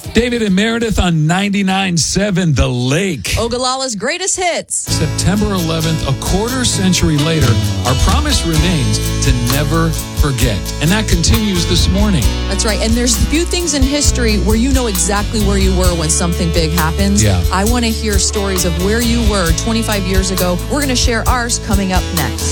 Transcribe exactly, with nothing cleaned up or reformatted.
David and Meredith on ninety-nine point seven The Lake. Ogallala's greatest hits. September eleventh, a quarter century later, our promise remains to never forget. And that continues this morning. That's right. And there's few things in history where you know exactly where you were when something big happens. Yeah. I want to hear stories of where you were twenty-five years ago. We're going to share ours coming up next.